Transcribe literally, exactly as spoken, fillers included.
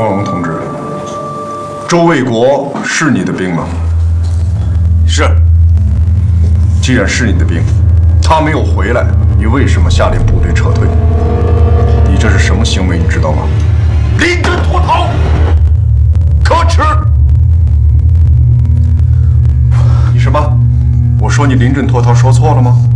光荣同志，周卫国是你的兵吗？ 是。 既然是你的兵，他没有回来，你为什么下令部队撤退？你这是什么行为？你知道吗？ 临阵脱逃，可耻！ 你什么？我说你临阵脱逃说错了吗？